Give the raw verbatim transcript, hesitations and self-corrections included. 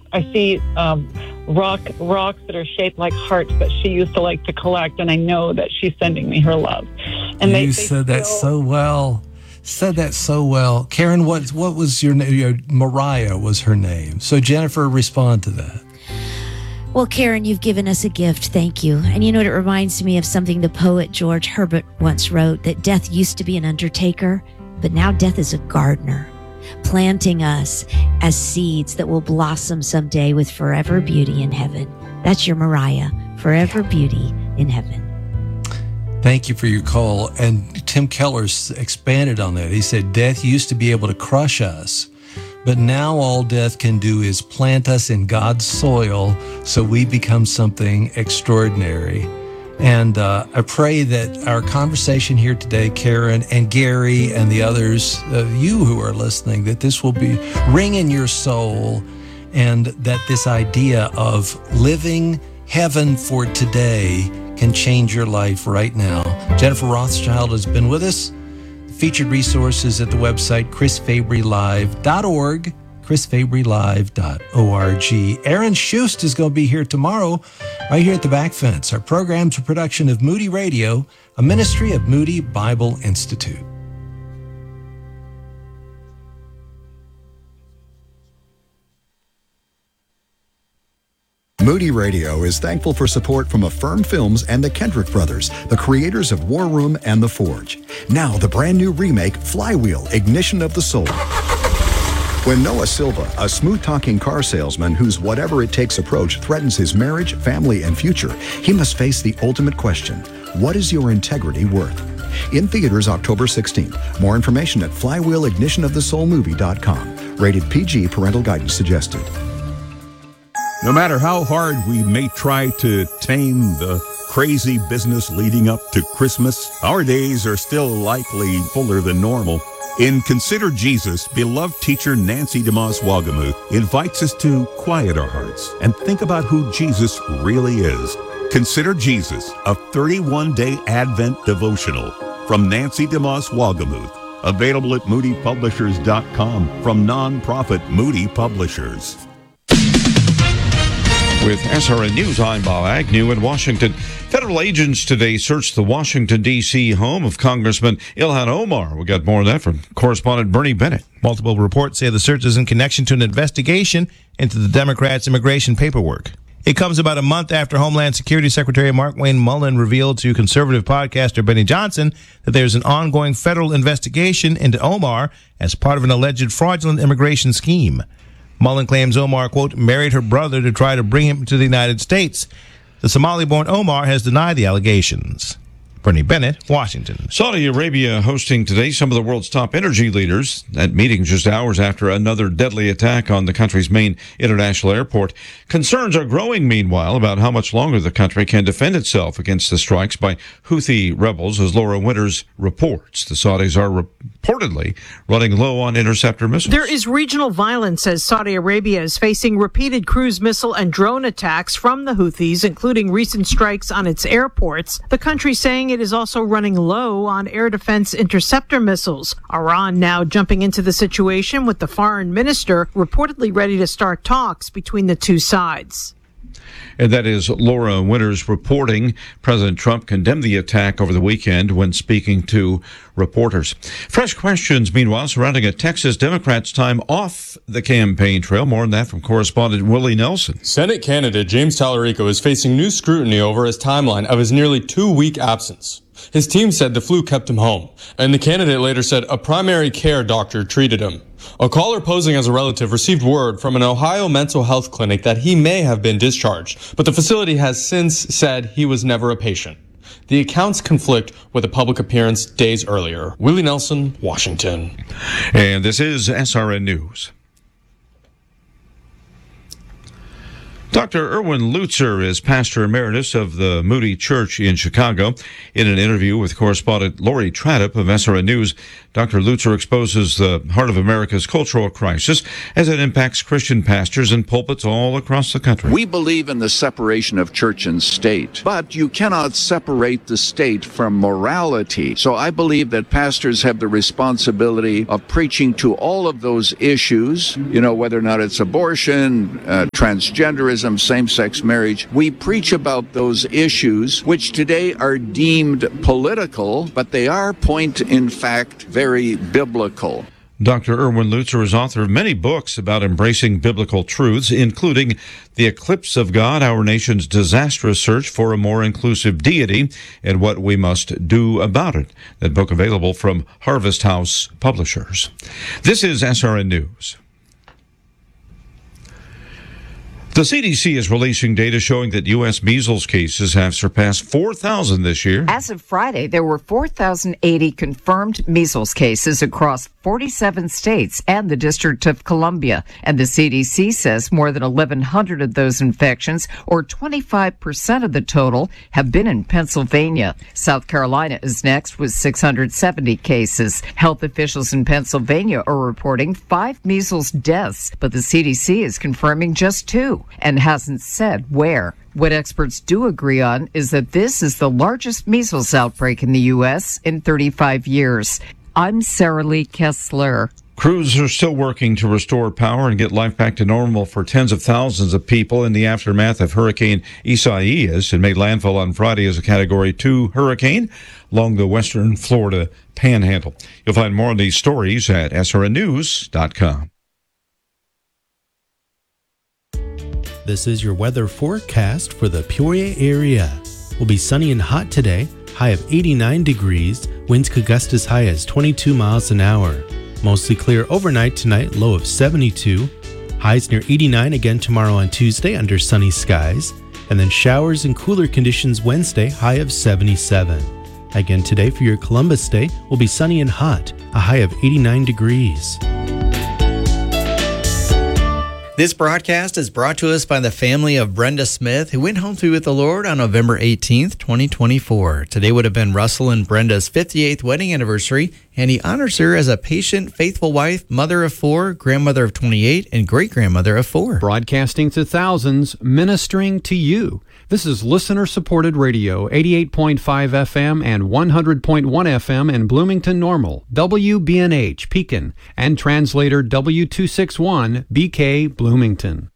I see um, rock rocks that are shaped like hearts that she used to like to collect, and I know that she's sending me her love. And you they, they said feel, that so well. Said that so well. Karen, what what was your name? Mariah was her name. So Jennifer, respond to that. Well, Karen, you've given us a gift. Thank you. And you know what? It reminds me of something the poet George Herbert once wrote, that death used to be an undertaker, but now death is a gardener, planting us as seeds that will blossom someday with forever beauty in heaven. That's your Mariah, forever beauty in heaven. Thank you for your call. And Tim Keller expanded on that. He said, death used to be able to crush us, but now all death can do is plant us in God's soil so we become something extraordinary. And uh, I pray that our conversation here today, Karen and Gary and the others, uh, you who are listening, that this will be ring in your soul, and that this idea of living heaven for today can change your life right now. Jennifer Rothschild has been with us. Featured resources at the website chris fabry live dot org, chris fabry live dot org. Aaron Schust is going to be here tomorrow, right here at the Back Fence. Our program's a production of Moody Radio, a ministry of Moody Bible Institute. Moody Radio is thankful for support from Affirm Films and the Kendrick Brothers, the creators of War Room and The Forge. Now, the brand new remake, Flywheel, Ignition of the Soul. When Noah Silva, a smooth-talking car salesman whose whatever-it-takes approach threatens his marriage, family, and future, he must face the ultimate question: what is your integrity worth? In theaters October sixteenth. More information at flywheel ignition of the soul movie dot com. Rated P G, parental guidance suggested. No matter how hard we may try to tame the crazy business leading up to Christmas, our days are still likely fuller than normal. In Consider Jesus, beloved teacher Nancy DeMoss Wagamuth invites us to quiet our hearts and think about who Jesus really is. Consider Jesus, a thirty-one day Advent devotional from Nancy DeMoss Wagamuth. Available at moody publishers dot com from nonprofit Moody Publishers. With S R N News, I'm Bob Agnew in Washington. Federal agents today searched the Washington, D C home of Congressman Ilhan Omar. We got more of that from correspondent Bernie Bennett. Multiple reports say the search is in connection to an investigation into the Democrats' immigration paperwork. It comes about a month after Homeland Security Secretary Markwayne Mullin revealed to conservative podcaster Benny Johnson that there's an ongoing federal investigation into Omar as part of an alleged fraudulent immigration scheme. Mullin claims Omar, quote, married her brother to try to bring him to the United States. The Somali-born Omar has denied the allegations. Bernie Bennett, Washington. Saudi Arabia hosting today some of the world's top energy leaders. That meeting just hours after another deadly attack on the country's main international airport. Concerns are growing, meanwhile, about how much longer the country can defend itself against the strikes by Houthi rebels, as Laura Winters reports. The Saudis are reportedly running low on interceptor missiles. There is regional violence as Saudi Arabia is facing repeated cruise missile and drone attacks from the Houthis, including recent strikes on its airports. The country saying it is also running low on air defense interceptor missiles. Iran now jumping into the situation with the foreign minister reportedly ready to start talks between the two sides. And that is Laura Winters reporting. President Trump condemned the attack over the weekend when speaking to reporters. Fresh questions, meanwhile, surrounding a Texas Democrat's time off the campaign trail. More on that from correspondent Willie Nelson. Senate candidate James Tallarico is facing new scrutiny over his timeline of his nearly two-week absence. His team said the flu kept him home, and the candidate later said a primary care doctor treated him. A caller posing as a relative received word from an Ohio mental health clinic that he may have been discharged, but the facility has since said he was never a patient. The accounts conflict with a public appearance days earlier. Willie Nelson, Washington. And this is S R N News. Doctor Erwin Lutzer is pastor emeritus of the Moody Church in Chicago. In an interview with correspondent Lori Tradup of S R N News, Doctor Lutzer exposes the heart of America's cultural crisis as it impacts Christian pastors and pulpits all across the country. We believe in the separation of church and state, but you cannot separate the state from morality. So I believe that pastors have the responsibility of preaching to all of those issues, you know, whether or not it's abortion, uh, transgenderism, same-sex marriage. We preach about those issues, which today are deemed political, but they are, point in fact, very biblical. Doctor Erwin Lutzer is author of many books about embracing biblical truths, including The Eclipse of God, Our Nation's Disastrous Search for a More Inclusive Deity, and What We Must Do About It. That book available from Harvest House Publishers. This is S R N News. The C D C is releasing data showing that U S measles cases have surpassed four thousand this year. As of Friday, there were four thousand eighty confirmed measles cases across forty-seven states and the District of Columbia. And the C D C says more than eleven hundred of those infections, or twenty-five percent of the total, have been in Pennsylvania. South Carolina is next with six hundred seventy cases. Health officials in Pennsylvania are reporting five measles deaths, but the C D C is confirming just two and hasn't said where. What experts do agree on is that this is the largest measles outbreak in the U S in thirty-five years. I'm Sarah Lee Kessler. Crews are still working to restore power and get life back to normal for tens of thousands of people in the aftermath of Hurricane Isaias. It made landfall on Friday as a Category two hurricane along the western Florida panhandle. You'll find more on these stories at S R N news dot com. This is your weather forecast for the Peoria area. Will be sunny and hot today, high of eighty-nine degrees, winds could gust as high as twenty-two miles an hour. Mostly clear overnight tonight, low of seventy-two. Highs near eighty-nine again tomorrow on Tuesday under sunny skies. And then showers and cooler conditions Wednesday, high of seventy-seven. Again today for your Columbus Day will be sunny and hot, a high of eighty-nine degrees. This broadcast is brought to us by the family of Brenda Smith, who went home to be with the Lord on November eighteenth, twenty twenty-four. Today would have been Russell and Brenda's fifty-eighth wedding anniversary, and he honors her as a patient, faithful wife, mother of four, grandmother of twenty-eight, and great-grandmother of four. Broadcasting to thousands, ministering to you. This is listener-supported radio, eighty-eight point five F M and one hundred point one F M in Bloomington Normal, W B N H, Pekin, and translator W two sixty-one, B K, Bloomington.